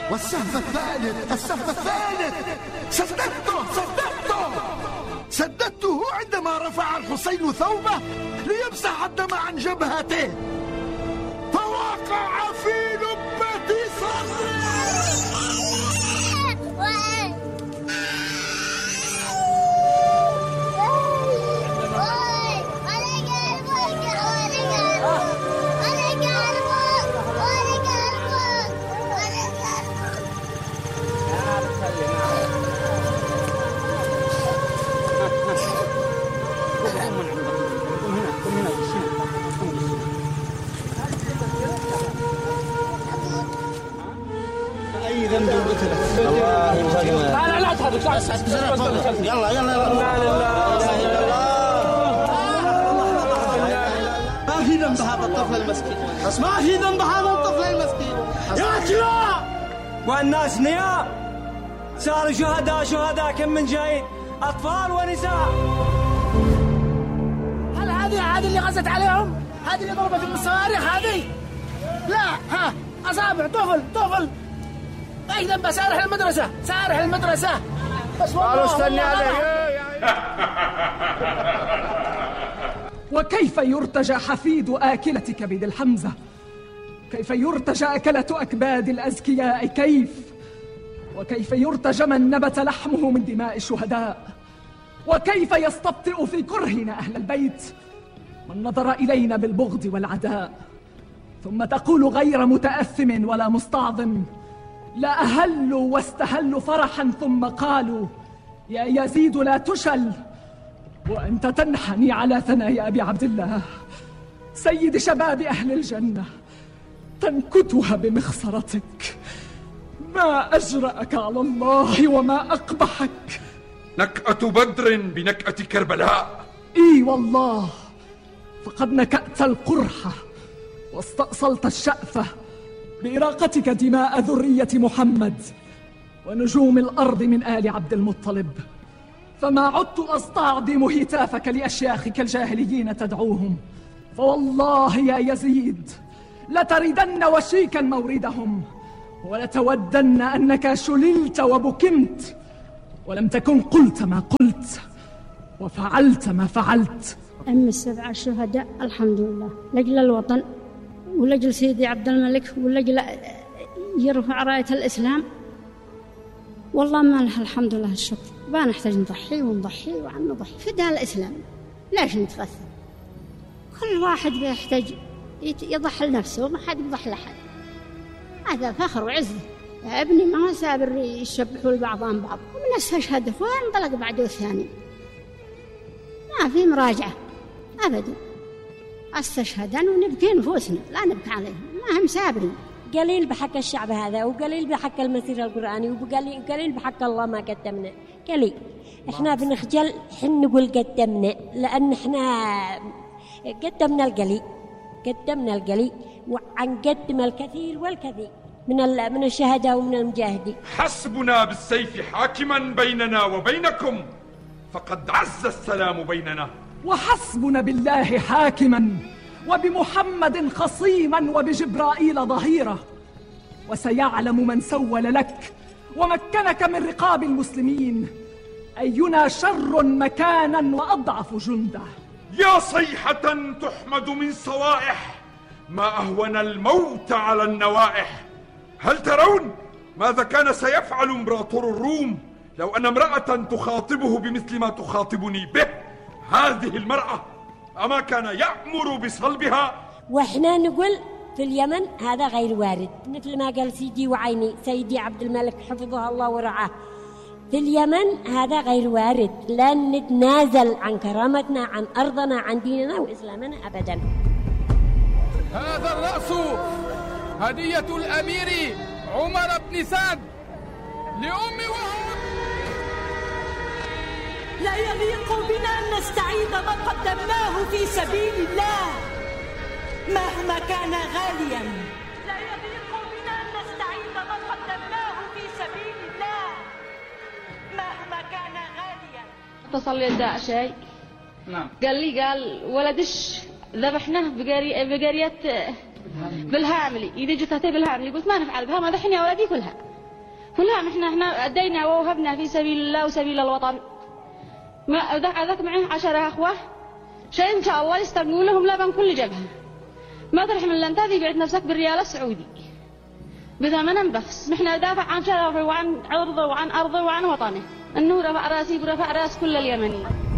والسهم الثالث سددته عندما رفع الحسين ثوبه ليمسح الدم عن جبهته فوقع في لبة صدره. لا تحرك يلا ما في ذنب هذا الطفل المسكين، ما في ذنب هذا الطفل المسكين يا كلاب. والناس نيام صاروا شهداء كم من جايين أطفال ونساء. هل هذه اللي غزت عليهم؟ هذه اللي ضربت بالصواريخ هذه؟ لا، ها أصابع طفل أي ذنب. سارح المدرسة بس والله استني عليه. وكيف يرتجى حفيد آكلة كبد الحمزة؟ كيف يرتجى أكلة أكباد الأزكياء؟ وكيف يرتجى من نبت لحمه من دماء الشهداء؟ وكيف يستبطئ في كرهنا أهل البيت من نظر إلينا بالبغض والعداء؟ ثم تقول غير متأثم ولا مستعظم لا أهلوا واستهلوا فرحا ثم قالوا يا يزيد لا تشل، وأنت تنحني على ثنايا أبي عبد الله سيد شباب أهل الجنة تنكتها بمخصرتك. ما أجرأك على الله وما أقبحك. نكأة بدر بنكأة كربلاء. إي والله، فقد نكأت القرحة واستأصلت الشأفة بإراقتك دماء ذرية محمد ونجوم الأرض من آل عبد المطلب، فما عدت أستعظم هتافك لأشياخك الجاهليين تدعوهم، فوالله يا يزيد لتردن وشيكا موردهم ولتودن أنك شللت وبكمت ولم تكن قلت ما قلت وفعلت ما فعلت. أم السبع الشهداء الحمد لله لأجل الوطن ولأجل سيدي عبد الملك ولأجل يرفع راية الإسلام، والله ما له الحمد لله الشكر. ما نحتاج نضحي وعن نضحي فداء الإسلام. ليش نتغثر؟ كل واحد بيحتاج يضحي لنفسه وما حد يضحي لحد. هذا فخر وعزة يا ابني. ما سابر يشبحوا لبعضهم بعض ومن استشهد وانطلق بعده الثاني. ما في مراجعة أبدا. استشهدن ونبكي نفوسنا لا نبكي عليهم، ما هم سابرين. قليل بحق الشعب هذا وقليل بحق المسير القرآني وقليل بحق الله ما قدمنا. قليل احنا بنخجل حين نقول قدمنا، لأن احنا قدمنا القليل وعن قدم الكثير والكثير من الشهداء ومن المجاهدين. حسبنا بالسيف حاكما بيننا وبينكم فقد عز السلام بيننا. وحسبنا بالله حاكما وبمحمد خصيما وبجبرائيل ظهيرا، وسيعلم من سول لك ومكنك من رقاب المسلمين أينا شر مكانا وأضعف جندا. يا صيحة تحمد من صوائح ما أهون الموت على النوائح. هل ترون ماذا كان سيفعل إمبراطور الروم لو أن امرأة تخاطبه بمثل ما تخاطبني به؟ هذه المرأة أما كان يأمر بصلبها؟ وإحنا نقول في اليمن هذا غير وارد، مثل ما قال سيدي وعيني سيدي عبد الملك حفظه الله ورعاه. في اليمن هذا غير وارد، لن نتنازل عن كرامتنا عن أرضنا عن ديننا وإسلامنا أبدا. هذا الرأس هدية الأمير عمر بن سعد لأم وهب. لا يليق بنا أن نستعيد ما قدمناه في سبيل الله مهما كان غاليا. لا يليق بنا أن نستعيد ما قدمناه في سبيل الله مهما كان غاليا. اتصل لي الداع شيء قال ولدش ذبحناه بقرية بالهاملي، إذا جثته بالهاملي. قلت ما نفعل بها، ما ذحني يا ولدي كلها كلها احنا أدينا ووهبنا في سبيل الله وسبيل الوطن. ما ذاك معه 10 أخوة شيء إن شاء الله يستغنوا لهم لبن كل جبهة. ما ترحم إلا أنت تبيع نفسك بالريال السعودي بثمن بخس. نحن ندافع عن شرفه وعن عرضه وعن أرضه وعن وطنه. إنه رفع راسي برفع راس كل اليمنيين.